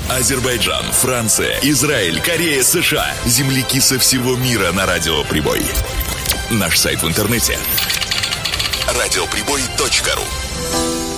Азербайджан, Франция, Израиль, Корея, США. Земляки со всего мира на Радио Прибой. Наш сайт в интернете — радиоприбой.ру.